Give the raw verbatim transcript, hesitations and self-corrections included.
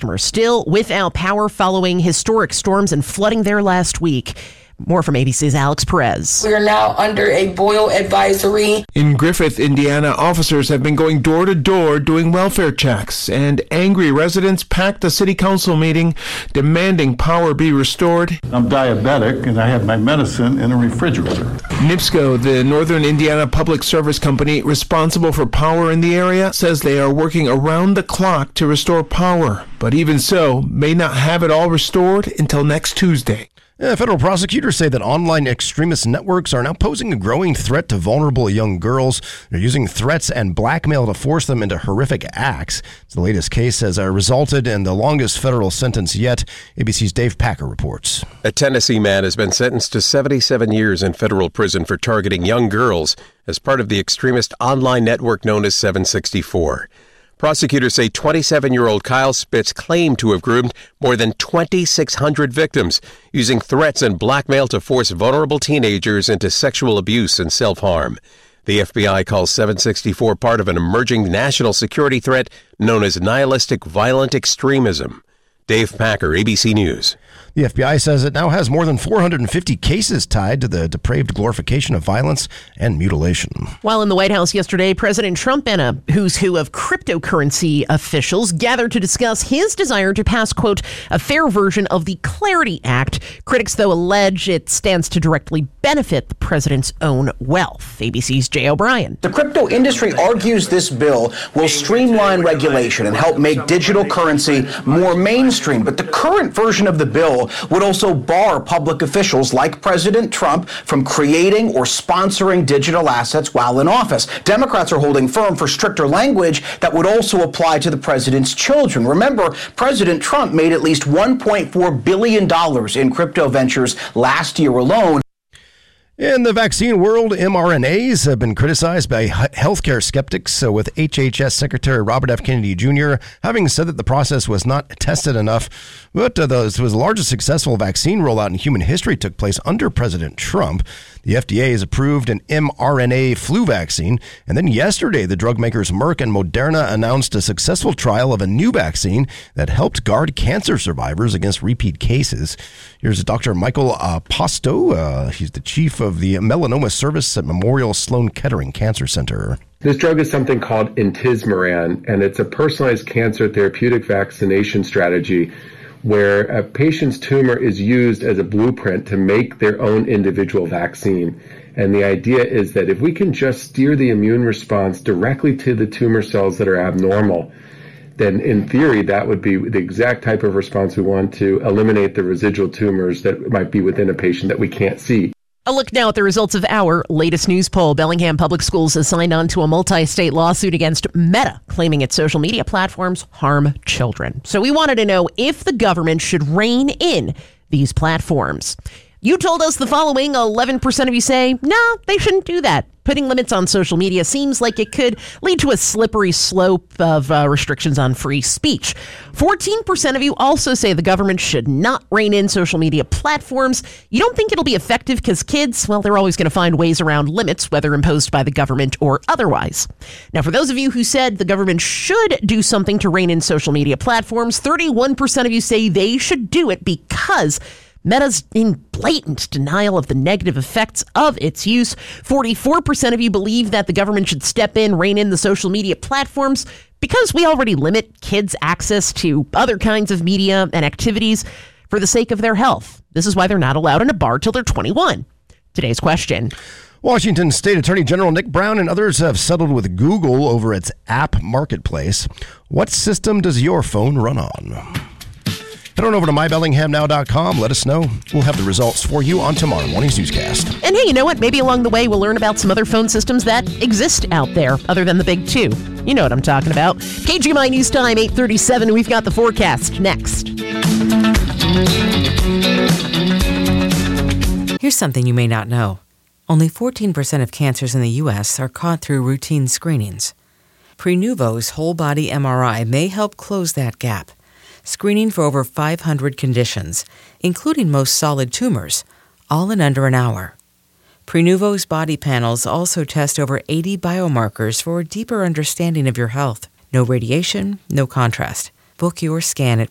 customers still without power following historic storms and flooding there last week. More from A B C's Alex Perez. We are now under a boil advisory. In Griffith, Indiana, officers have been going door to door doing welfare checks, and angry residents packed the city council meeting demanding power be restored. I'm diabetic and I have my medicine in a refrigerator. NIPSCO, the Northern Indiana Public Service Company responsible for power in the area, says they are working around the clock to restore power, but even so, may not have it all restored until next Tuesday. Yeah, federal prosecutors say that online extremist networks are now posing a growing threat to vulnerable young girls. They're using threats and blackmail to force them into horrific acts. The latest case has uh, resulted in the longest federal sentence yet. A B C's Dave Packer reports. A Tennessee man has been sentenced to seventy-seven years in federal prison for targeting young girls as part of the extremist online network known as seven sixty-four. Prosecutors say twenty-seven-year-old Kyle Spitz claimed to have groomed more than twenty-six hundred victims, using threats and blackmail to force vulnerable teenagers into sexual abuse and self-harm. The F B I calls seven sixty-four part of an emerging national security threat known as nihilistic violent extremism. Dave Packer, A B C News. The F B I says it now has more than four hundred fifty cases tied to the depraved glorification of violence and mutilation. While in the White House yesterday, President Trump and a who's who of cryptocurrency officials gathered to discuss his desire to pass, quote, a fair version of the Clarity Act. Critics, though, allege it stands to directly benefit the president's own wealth. A B C's Jay O'Brien. The crypto industry argues this bill will streamline regulation and help make digital currency more mainstream. But the current version of the bill would also bar public officials like President Trump from creating or sponsoring digital assets while in office. Democrats are holding firm for stricter language that would also apply to the president's children. Remember, President Trump made at least one point four billion dollars in crypto ventures last year alone. In the vaccine world, mRNAs have been criticized by healthcare skeptics, so with H H S Secretary Robert F. Kennedy Junior having said that the process was not tested enough. But uh, this was the largest successful vaccine rollout in human history took place under President Trump. The F D A has approved an mRNA flu vaccine. And then yesterday, the drug makers Merck and Moderna announced a successful trial of a new vaccine that helped guard cancer survivors against repeat cases. Here's Doctor Michael uh, Posto. Uh, he's the chief of the melanoma service at Memorial Sloan Kettering Cancer Center. This drug is something called Intismeran, and it's a personalized cancer therapeutic vaccination strategy where a patient's tumor is used as a blueprint to make their own individual vaccine. And the idea is that if we can just steer the immune response directly to the tumor cells that are abnormal, then in theory, that would be the exact type of response we want to eliminate the residual tumors that might be within a patient that we can't see. A look now at the results of our latest news poll. Bellingham Public Schools has signed on to a multi-state lawsuit against Meta, claiming its social media platforms harm children. So we wanted to know if the government should rein in these platforms. You told us the following. eleven percent of you say, no, they shouldn't do that. Putting limits on social media seems like it could lead to a slippery slope of uh, restrictions on free speech. fourteen percent of you also say the government should not rein in social media platforms. You don't think it'll be effective because kids, well, they're always going to find ways around limits, whether imposed by the government or otherwise. Now, for those of you who said the government should do something to rein in social media platforms, thirty-one percent of you say they should do it because Meta's in blatant denial of the negative effects of its use. forty-four percent of you believe that the government should step in, rein in the social media platforms because we already limit kids' access to other kinds of media and activities for the sake of their health. This is why they're not allowed in a bar till they're twenty-one. Today's question. Washington State Attorney General Nick Brown and others have settled with Google over its app marketplace. What system does your phone run on? Head on over to my bellingham now dot com. Let us know. We'll have the results for you on tomorrow morning's newscast. And hey, you know what? Maybe along the way we'll learn about some other phone systems that exist out there other than the big two. You know what I'm talking about. K G M I News Time, eight thirty-seven. We've got the forecast next. Here's something you may not know. Only fourteen percent of cancers in the U S are caught through routine screenings. Prenuvo's whole-body M R I may help close that gap, screening for over five hundred conditions, including most solid tumors, all in under an hour. Prenuvo's body panels also test over eighty biomarkers for a deeper understanding of your health. No radiation, no contrast. Book your scan at